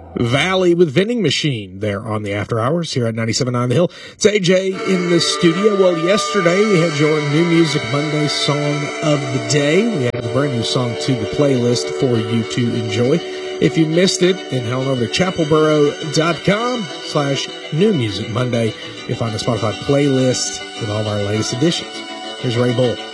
Valley with Vending Machine there on the After Hours here at 97.9 The Hill. It's AJ in the studio. Well, yesterday we had your New Music Monday song of the day. We have a brand new song to the playlist for you to enjoy. If you missed it, then head on over to chapelboro.com/New Music Monday. You'll find the Spotify playlist with all of our latest editions. Here's Ray Bull.